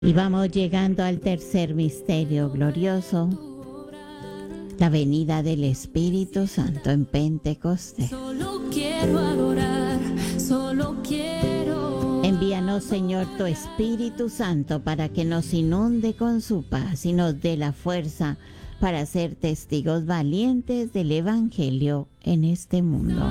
Y vamos llegando al tercer misterio glorioso, la venida del Espíritu Santo en Pentecostés. Solo quiero adorar, solo quiero. Envíanos, Señor, tu Espíritu Santo para que nos inunde con su paz y nos dé la fuerza para ser testigos valientes del Evangelio en este mundo.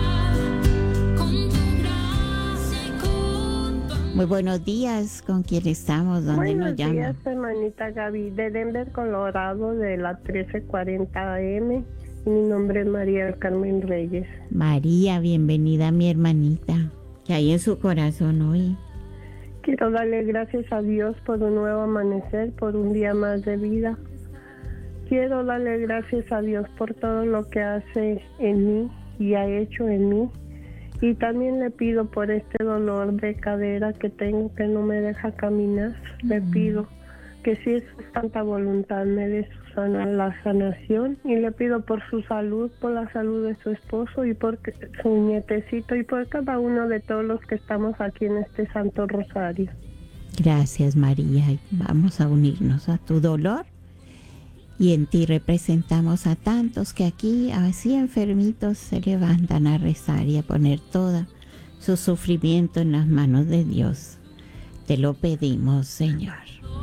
Muy buenos días, ¿con quién estamos? ¿Dónde nos llama? Buenos días, hermanita Gaby, de Denver, Colorado, de la 1340 AM. Y mi nombre es María del Carmen Reyes. María, bienvenida, mi hermanita. ¿Qué hay en su corazón hoy? Quiero darle gracias a Dios por un nuevo amanecer, por un día más de vida. Quiero darle gracias a Dios por todo lo que hace en mí y ha hecho en mí. Y también le pido por este dolor de cadera que tengo, que no me deja caminar. Le pido que si es su santa voluntad me dé la sanación. Y le pido por su salud, por la salud de su esposo y por su nietecito y por cada uno de todos los que estamos aquí en este Santo Rosario. Gracias, María. Vamos a unirnos a tu dolor. Y en ti representamos a tantos que aquí, así enfermitos, se levantan a rezar y a poner todo su sufrimiento en las manos de Dios. Te lo pedimos, Señor.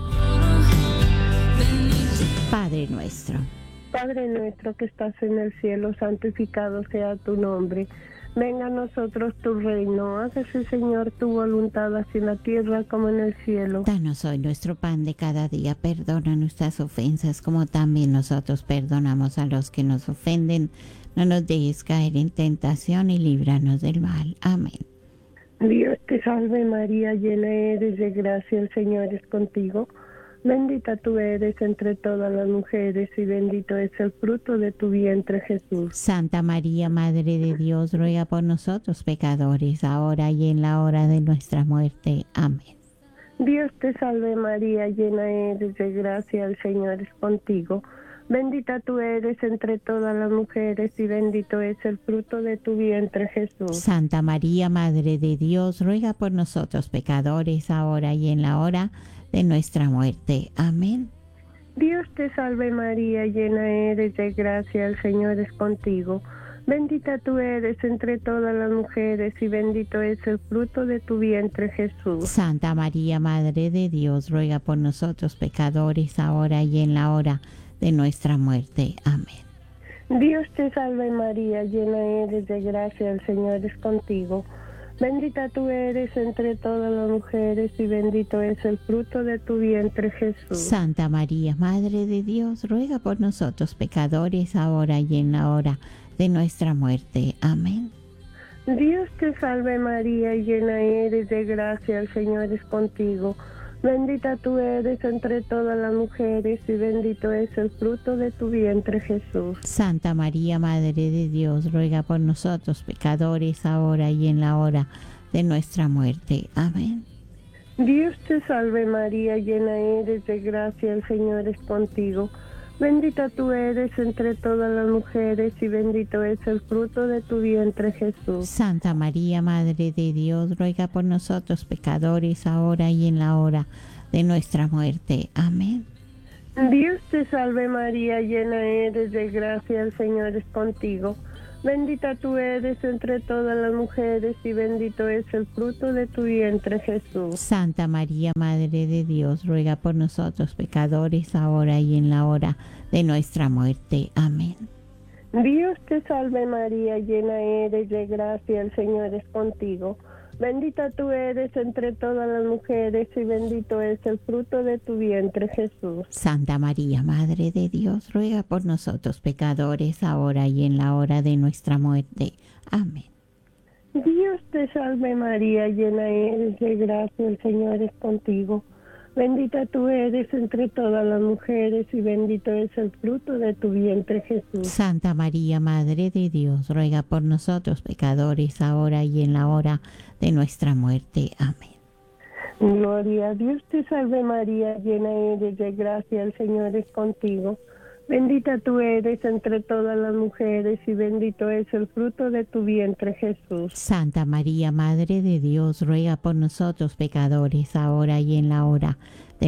Padre nuestro. Padre nuestro que estás en el cielo, santificado sea tu nombre. Venga a nosotros tu reino. Hágase, Señor, tu voluntad, así en la tierra como en el cielo. Danos hoy nuestro pan de cada día. Perdona nuestras ofensas, como también nosotros perdonamos a los que nos ofenden. No nos dejes caer en tentación y líbranos del mal. Amén. Dios te salve María, llena eres de gracia, el Señor es contigo. Bendita tú eres entre todas las mujeres y bendito es el fruto de tu vientre, Jesús. Santa María, Madre de Dios, ruega por nosotros pecadores, ahora y en la hora de nuestra muerte. Amén. Dios te salve María, llena eres de gracia, el Señor es contigo. Bendita tú eres entre todas las mujeres y bendito es el fruto de tu vientre, Jesús. Santa María, Madre de Dios, ruega por nosotros pecadores, ahora y en la hora de nuestra muerte. Amén. Dios te salve María, llena eres de gracia, el Señor es contigo. Bendita tú eres entre todas las mujeres y bendito es el fruto de tu vientre, Jesús. Santa María, Madre de Dios, ruega por nosotros pecadores, ahora y en la hora de nuestra muerte. Amén. Dios te salve María, llena eres de gracia, el Señor es contigo. Bendita tú eres entre todas las mujeres y bendito es el fruto de tu vientre, Jesús. Santa María, Madre de Dios, ruega por nosotros pecadores, ahora y en la hora de nuestra muerte. Amén. Dios te salve María, llena eres de gracia, el Señor es contigo. Bendita tú eres entre todas las mujeres y bendito es el fruto de tu vientre, Jesús. Santa María, Madre de Dios, ruega por nosotros pecadores, ahora y en la hora de nuestra muerte. Amén. Dios te salve María, llena eres de gracia, el Señor es contigo. Bendita tú eres entre todas las mujeres y bendito es el fruto de tu vientre, Jesús. Santa María, Madre de Dios, ruega por nosotros pecadores, ahora y en la hora de nuestra muerte. Amén. Dios te salve María, llena eres de gracia, el Señor es contigo. Bendita tú eres entre todas las mujeres y bendito es el fruto de tu vientre, Jesús. Santa María, Madre de Dios, ruega por nosotros pecadores, ahora y en la hora de nuestra muerte. Amén. Dios te salve María, llena eres de gracia, el Señor es contigo. Bendita tú eres entre todas las mujeres y bendito es el fruto de tu vientre, Jesús. Santa María, Madre de Dios, ruega por nosotros pecadores, ahora y en la hora de nuestra muerte. Amén. Dios te salve María, llena eres de gracia, el Señor es contigo. Bendita tú eres entre todas las mujeres y bendito es el fruto de tu vientre, Jesús. Santa María, Madre de Dios, ruega por nosotros pecadores, ahora y en la hora de nuestra muerte. Amén. Gloria a Dios te salve María, llena eres de gracia, el Señor es contigo. Bendita tú eres entre todas las mujeres y bendito es el fruto de tu vientre, Jesús. Santa María, Madre de Dios, ruega por nosotros pecadores, ahora y en la hora